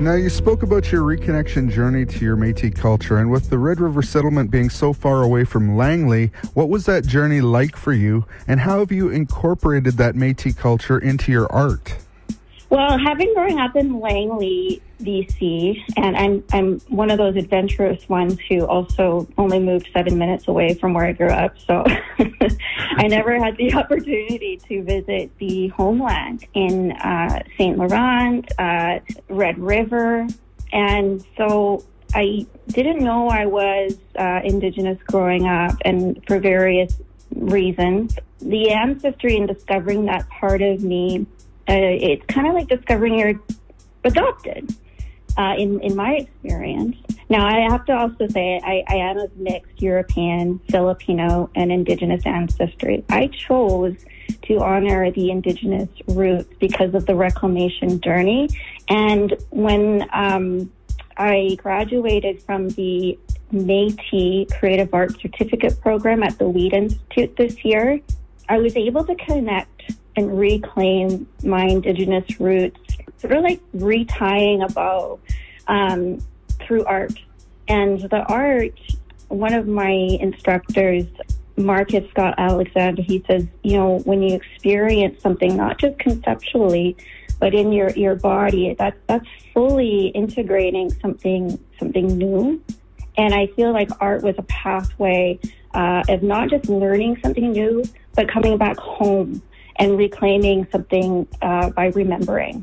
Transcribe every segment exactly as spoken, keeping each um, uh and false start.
Now, you spoke about your reconnection journey to your Métis culture, and with the Red River settlement being so far away from Langley, what was that journey like for you, and how have you incorporated that Métis culture into your art? Well, having grown up in Langley, B C, and I'm I'm one of those adventurous ones who also only moved seven minutes away from where I grew up, so I never had the opportunity to visit the homeland in uh, Saint Laurent, uh, Red River, and so I didn't know I was uh, Indigenous growing up, and for various reasons. The ancestry and discovering that part of me, Uh, it's kind of like discovering you're adopted, uh, in, in my experience. Now, I have to also say I, I am of mixed European, Filipino, and Indigenous ancestry. I chose to honor the Indigenous roots because of the reclamation journey. And when um, I graduated from the Métis Creative Arts Certificate Program at the Weed Institute this year, I was able to connect and reclaim my Indigenous roots, sort of like retying a bow um, through art. And the art, one of my instructors, Marcus Scott Alexander, he says, you know, when you experience something, not just conceptually, but in your, your body, that, that's fully integrating something something new. And I feel like art was a pathway uh, of not just learning something new, but coming back home and reclaiming something uh, by remembering.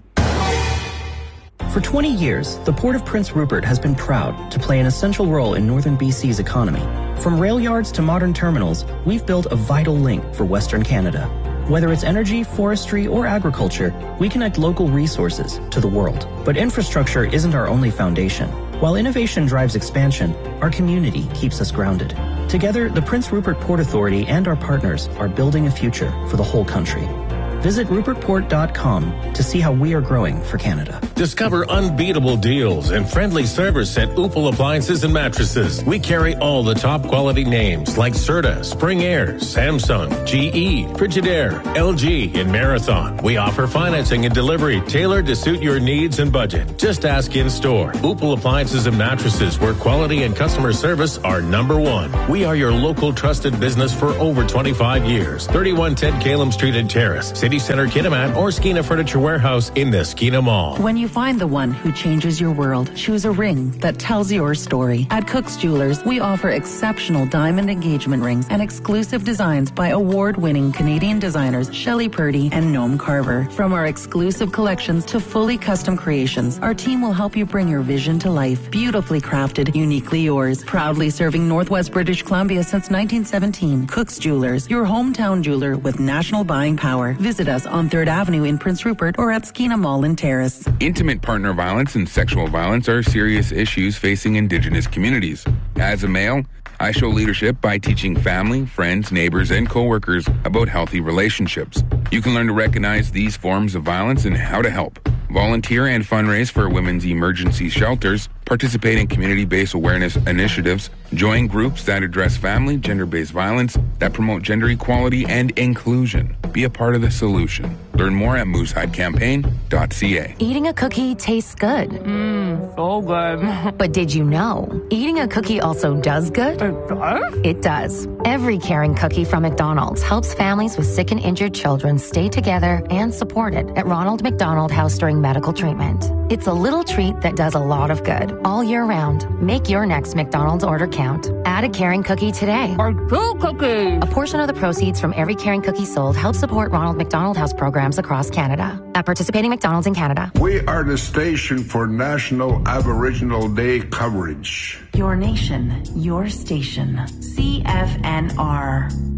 For twenty years, the Port of Prince Rupert has been proud to play an essential role in northern B C's economy. From rail yards to modern terminals, we've built a vital link for Western Canada. Whether it's energy, forestry, or agriculture, we connect local resources to the world. But infrastructure isn't our only foundation. While innovation drives expansion, our community keeps us grounded. Together, the Prince Rupert Port Authority and our partners are building a future for the whole country. Visit rupert port dot com to see how we are growing for Canada. Discover unbeatable deals and friendly service at Upal Appliances and Mattresses. We carry all the top quality names like Serta, Spring Air, Samsung, G E, Frigidaire, L G, and Marathon. We offer financing and delivery tailored to suit your needs and budget. Just ask in store. Upal Appliances and Mattresses, where quality and customer service are number one. We are your local trusted business for over twenty-five years. thirty-one ten Calum Street and Terrace, City Center, Kitimat, or Skeena Furniture Warehouse in the Skeena Mall. When you find the one who changes your world, choose a ring that tells your story. At Cook's Jewelers, we offer exceptional diamond engagement rings and exclusive designs by award-winning Canadian designers Shelley Purdy and Noam Carver. From our exclusive collections to fully custom creations, our team will help you bring your vision to life. Beautifully crafted, uniquely yours. Proudly serving Northwest British Columbia since nineteen seventeen. Cook's Jewelers, your hometown jeweler with national buying power. Visit us on third Avenue in Prince Rupert or at Skeena Mall in Terrace. Intimate partner violence and sexual violence are serious issues facing Indigenous communities. As a male, I show leadership by teaching family, friends, neighbors, and coworkers about healthy relationships. You can learn to recognize these forms of violence and how to help. Volunteer and fundraise for women's emergency shelters, participate in community-based awareness initiatives, join groups that address family, gender-based violence, that promote gender equality and inclusion. Be a part of the solution. Learn more at moose hide campaign dot c a. Eating a cookie tastes good. Mmm, so good. But did you know, eating a cookie also does good? It does? It does. Every caring cookie from McDonald's helps families with sick and injured children stay together and supported at Ronald McDonald House during medical treatment. It's a little treat that does a lot of good all year round. Make your next McDonald's order count. Add a caring cookie today. Or two cookies. A portion of the proceeds from every caring cookie sold helps support Ronald McDonald House programs across Canada. At participating McDonald's in Canada. We are the station for National Aboriginal Day coverage. Your nation, your station. C F N R.